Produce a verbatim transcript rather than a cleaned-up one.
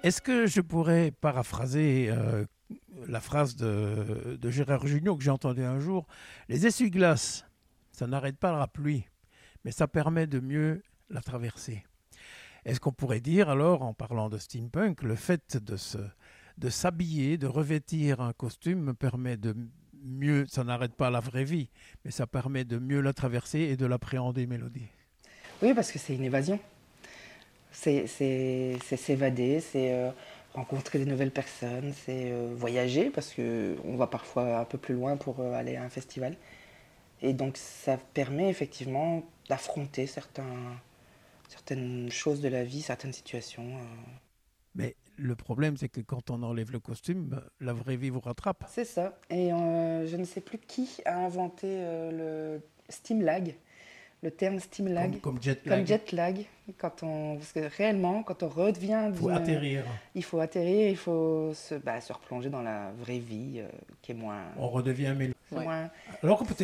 Est-ce que je pourrais paraphraser euh, la phrase de, de Gérard Jugnot que j'ai entendue un jour? Les essuie-glaces, ça n'arrête pas la pluie, mais ça permet de mieux la traverser. Est-ce qu'on pourrait dire alors, en parlant de steampunk, le fait de se, de s'habiller, de revêtir un costume me permet de mieux, ça n'arrête pas la vraie vie, mais ça permet de mieux la traverser et de l'appréhender, Mélodie. Oui, parce que c'est une évasion. C'est c'est- c'est s'évader, c'est euh, rencontrer des nouvelles personnes, c'est euh, voyager, parce qu'on va parfois un peu plus loin pour euh, aller à un festival. Et donc ça permet effectivement d'affronter certains, certaines choses de la vie, certaines situations. euh. Mais le problème, c'est que quand on enlève le costume, la vraie vie vous rattrape. C'est ça. Et euh, je ne sais plus qui a inventé euh, le steam lag, le terme steam lag, Comme, comme jet comme lag. jet lag. Quand on, parce que réellement, quand on redevient Il faut d'une... atterrir. Il faut atterrir, il faut se, bah, se replonger dans la vraie vie euh, qui est moins... On redevient mélodieux. c'est Ouais. moins Alors que peut-être